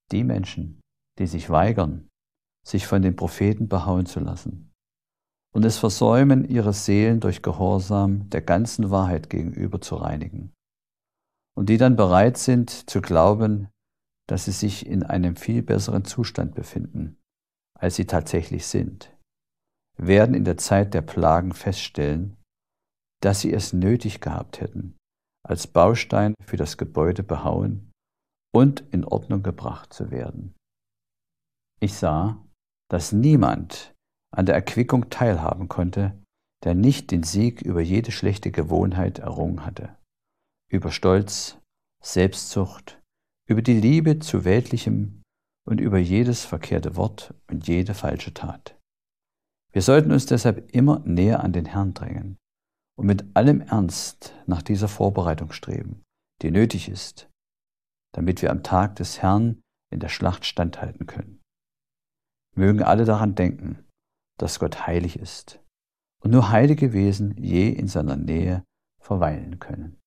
Die Menschen, die sich weigern, sich von den Propheten behauen zu lassen und es versäumen, ihre Seelen durch Gehorsam der ganzen Wahrheit gegenüber zu reinigen, und die dann bereit sind zu glauben, dass sie sich in einem viel besseren Zustand befinden, als sie tatsächlich sind, werden in der Zeit der Plagen feststellen, dass sie es nötig gehabt hätten, als Baustein für das Gebäude behauen und in Ordnung gebracht zu werden. Ich sah, dass niemand an der Erquickung teilhaben konnte, der nicht den Sieg über jede schlechte Gewohnheit errungen hatte, über Stolz, Selbstsucht, über die Liebe zu Weltlichem und über jedes verkehrte Wort und jede falsche Tat. Wir sollten uns deshalb immer näher an den Herrn drängen und mit allem Ernst nach dieser Vorbereitung streben, die nötig ist, damit wir am Tag des Herrn in der Schlacht standhalten können. Mögen alle daran denken, dass Gott heilig ist und nur heilige Wesen je in seiner Nähe verweilen können.